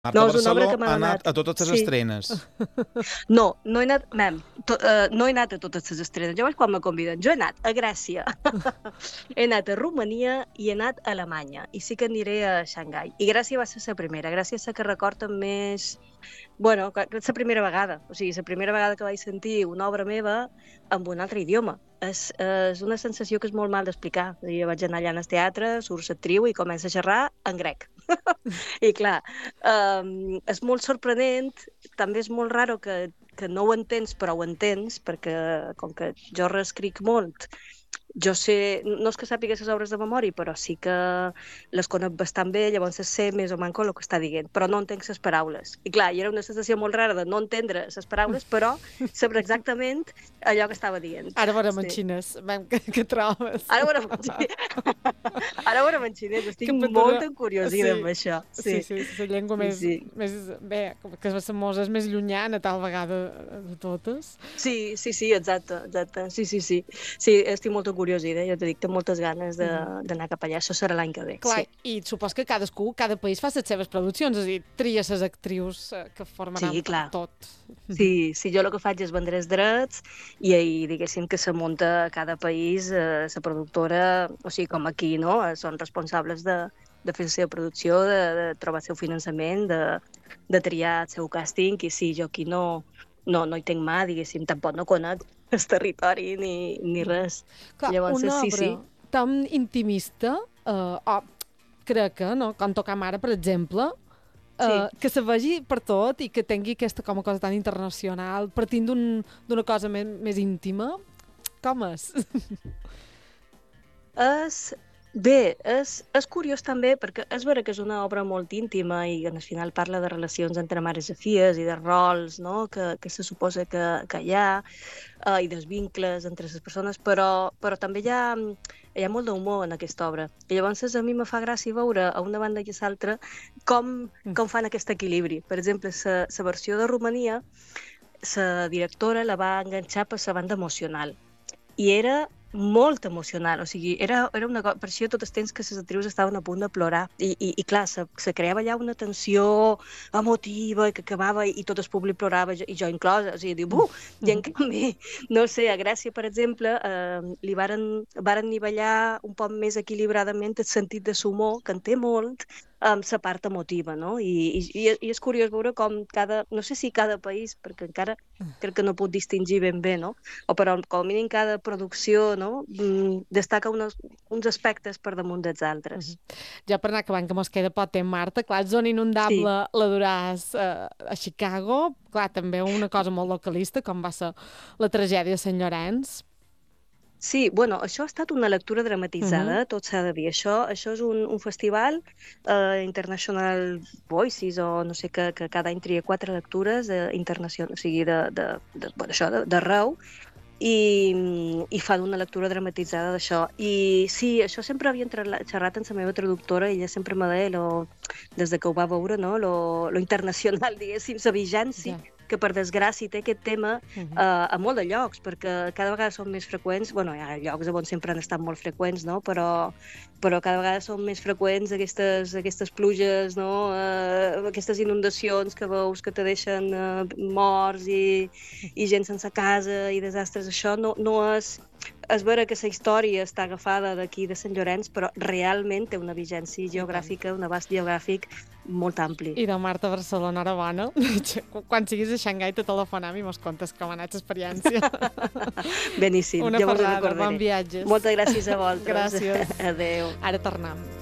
Marta No, és una obra Barceló que m'ha ha anat donat... a totes les Sí. estrenes. No he anat... no he anat a totes les estrenes. Jo vaig quan me conviden. Jo he anat a Grècia, he anat a Romania i he anat a Alemanya. I sí que aniré a Xangai. I Grècia va ser la primera. Grècia és la que recordo amb més... Bueno, és la primera vegada. O sigui, la primera vegada que vaig sentir una obra meva amb un altre idioma. És una sensació que és molt mal d'explicar. Jo vaig anar allà al teatre, surt l'actriu i comença a xerrar en grec. I clar, és molt sorprenent, també és molt raro que no ho entens, però ho entens, perquè com que jo reescric molt, jo sé, no és que sàpiga les obres de memòria, però sí que les conec bastant bé, llavors sé més o manco el que està dient, però no entenc les paraules. I clar, hi era una sensació molt rara de no entendre les paraules, però saber exactament allò que estava dient. Ara veurem en Sí. xinès, que trobes. Ara veurem en xinès. Ara veurem en xinès. Estic molt encuriosida amb això. Sí, és la llengua més... Bé, que és més llunyana, tal vegada, de totes. Sí, exacte. Sí. Sí, estic molt encuriosida, jo t'he dit, tinc moltes ganes d'anar cap allà. Això serà l'any que ve. Clar, i supos que cada país fa les seves produccions, és a dir, tria les actrius que formaran tot. Sí, jo el que faig és vendre els drets i diguéssim que se munta a cada país la productora, o sigui, com aquí, no? Són responsables de fer la seva producció, de trobar el seu finançament, de triar el seu càsting, i sí, jo aquí no hi tinc mà, diguéssim, tampoc no conec el territori ni res. Clar, llavors, una obra tan intimista, crec que, no? Com Tocar Mare, per exemple, que se vegi per tot i que tingui aquesta com a cosa tan internacional, partint d'una cosa més íntima, com és? Bé, és curiós també, perquè és vera que és una obra molt íntima i al final parla de relacions entre mares i filles i de rols, no?, que se suposa que hi ha, i dels vincles entre les persones, però també hi ha molt d'humor en aquesta obra. I llavors a mi me fa gràcia veure a una banda i a l'altra com fan aquest equilibri. Per exemple, la versió de Romania, la directora la va enganxar per la banda emocional. I era molt emocional, o sigui, era una cosa... Per això tot el temps que les actrius estaven a punt de plorar. I clar, se creava allà una tensió emotiva que acabava i tot el públic plorava, i jo inclosa. O sigui, diu, i en canvi, no sé, a Grècia, per exemple, li varen nivellar un poc més equilibradament el sentit de l'humor, que en té molt, amb la part emotiva, no? I és curiós veure com no sé si cada país, perquè encara crec que no puc distingir ben bé, no? Però com a mínim cada producció, no?, destaca uns aspectes per damunt dels altres. Ja per anar acabant, que mos queda poc temps, Marta, clar, Zona Inundable la duràs a Chicago, clar, també una cosa molt localista, com va ser la tragèdia de Sant Llorenç. Sí, bueno, això ha estat una lectura dramatitzada, tot s'ha de dir. Això és un festival, International Voices, o no sé, que cada any tria 4 lectures internacionals, o sigui, d'arreu, i fan una lectura dramatitzada d'això. I sí, això sempre havia xerrat amb la meva traductora, ella sempre me deia, des que ho va veure, no?, lo internacional, diguéssim, la vigència, que per desgràcia té aquest tema a molt de llocs, perquè cada vegada són més freqüents, bueno, hi ha llocs on sempre han estat molt freqüents, no?, però cada vegada són més freqüents aquestes pluges, no?, aquestes inundacions que veus que te deixen morts i gent sense casa i desastres. Això no és... És vera que la història està agafada d'aquí de Sant Llorenç, però realment té una vigència geogràfica, un abast geogràfic molt ampli. I de Marta Barcelona, ara bona. Quan siguis a Xangai te telefonam i mos contes com ha anat l'experiència. Beníssim. Una ferrada, bon viatge. Moltes gràcies a vosaltres. Gràcies. Adéu. Ara tornem.